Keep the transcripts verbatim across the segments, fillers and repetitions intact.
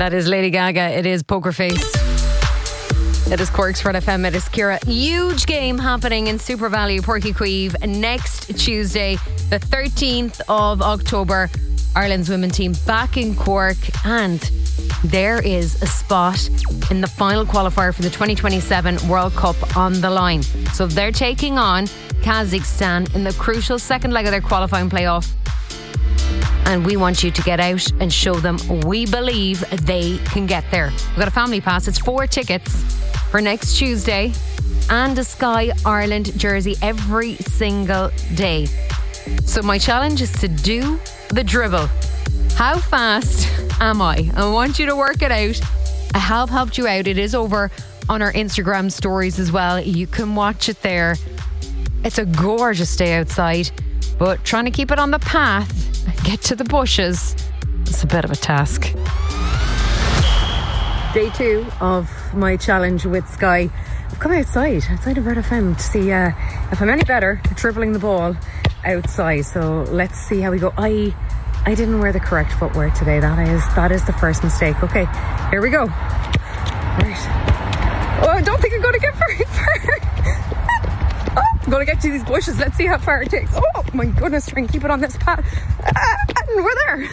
That is Lady Gaga. It is Poker Face. It is Cork's Red F M. It is Ciara. Huge game happening in Super Value Porky Queeve next Tuesday, the thirteenth of October. Ireland's women team back in Cork, and there is a spot in the final qualifier for the twenty twenty-seven World Cup on the line. So they're taking on Kazakhstan in the crucial second leg of their qualifying playoff. And we want you to get out and show them we believe they can get there. We've got a family pass. It's four tickets for next Tuesday and a Sky Ireland jersey every single day. So my challenge is to do the dribble. How fast am I? I want you to work it out. I have helped you out. It is over on our Instagram stories as well. You can watch it there. It's a gorgeous day outside, but trying to keep it on the path and get to the bushes, it's a bit of a task. Day two of my challenge with Sky. I've come outside, outside of Red F M to see uh, if I'm any better at dribbling the ball outside. So let's see how we go. I I didn't wear the correct footwear today. That is that is the first mistake. Okay, here we go. Right. Oh, I don't think I'm going to get very far. Oh, I'm going to get to these bushes. Let's see how far it takes. Oh my goodness, try and keep it on this path. Ah, and we're there.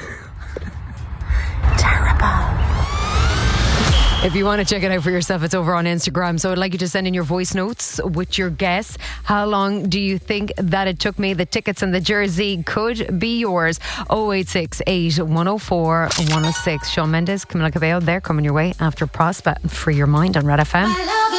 Terrible. If you want to check it out for yourself, it's over on Instagram. So I'd like you to send in your voice notes with your guess. How long do you think that it took me? The tickets and the jersey could be yours. oh eight six eight, one oh four, one oh six. Shawn Mendes, Camila Cabello, they're coming your way after Prospect. Free your mind on Red F M.